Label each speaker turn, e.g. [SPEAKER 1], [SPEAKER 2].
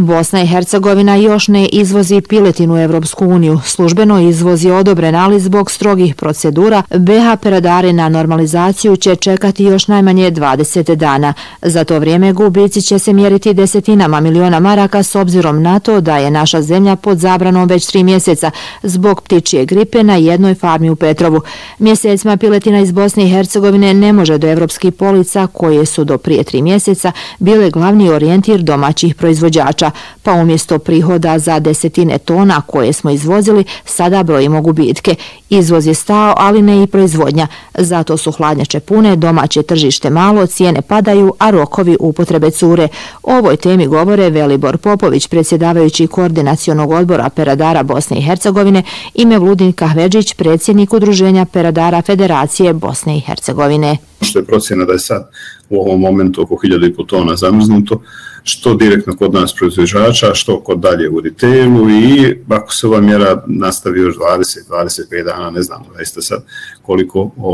[SPEAKER 1] Bosna i Hercegovina još ne izvozi piletinu u Evropsku uniju. Službeno izvoz je odobren, ali zbog strogih procedura BiH peradari na normalizaciju će čekati još najmanje 20 dana. Za to vrijeme gubici će se mjeriti desetinama miliona maraka s obzirom na to da je naša zemlja pod zabranom već 3 mjeseca zbog ptičje gripe na jednoj farmi u Petrovu. Mjesecima piletina iz Bosne i Hercegovine ne može do evropskih polica koje su do prije 3 mjeseca bile glavni orijentir domaćih proizvođača, pa umjesto prihoda za desetine tona koje smo izvozili, sada brojimo gubitke. Izvoz je stao, ali ne i proizvodnja. Zato su hladnjače pune, domaće tržište malo, cijene padaju, a rokovi upotrebe cure. O ovoj temi govore Velibor Popović, predsjedavajući Koordinacionog odbora peradara Bosne i Hercegovine, i Mevludin Kahvedžić, predsjednik Udruženja peradara Federacije Bosne i Hercegovine.
[SPEAKER 2] Što je procjena da je sad u ovom momentu oko 1500 tona zamrznuto, što direktno kod nas proizvođača, što kod dalje u retailu, i ako se ova mjera nastavi još 20-25 dana, ne znam zaista sad koliko